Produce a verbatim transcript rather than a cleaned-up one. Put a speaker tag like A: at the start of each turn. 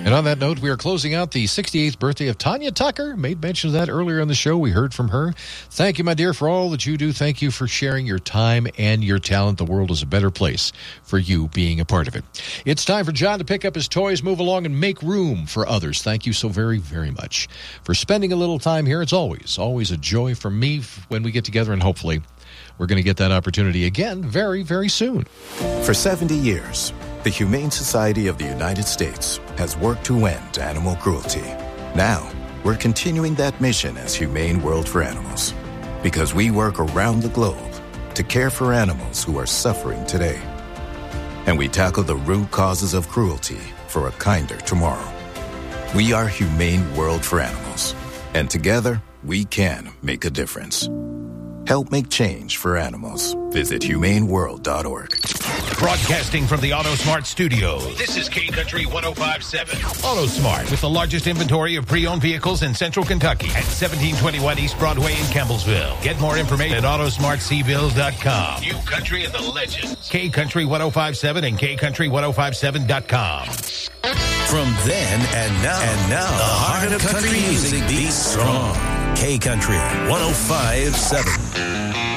A: And on that note, we are closing out the sixty-eighth birthday of Tanya Tucker. Made mention of that earlier in the show. We heard from her. Thank you, my dear, for all that you do. Thank you for sharing your time and your talent. The world is a better place for you being a part of it. It's time for John to pick up his toys, move along, and make room for others. Thank you so very, very much for spending a little time here. It's always, always a joy for me when we get together, and hopefully we're going to get that opportunity again very, very soon.
B: For seventy years, the Humane Society of the United States has worked to end animal cruelty. Now, we're continuing that mission as Humane World for Animals, because we work around the globe to care for animals who are suffering today. And we tackle the root causes of cruelty for a kinder tomorrow. We are Humane World for Animals, and together, we can make a difference. Help make change for animals. Visit humane world dot org.
C: Broadcasting from the AutoSmart studio, this is K Country one oh five point seven. AutoSmart, with the largest inventory of pre-owned vehicles in Central Kentucky at seventeen twenty-one East Broadway in Campbellsville. Get more information at auto smart c bill dot com. New Country and the Legends. K Country one oh five point seven and K Country ten fifty-seven dot com.
D: From then and now, and now, the heart of country music beats strong. K Country one oh five point seven.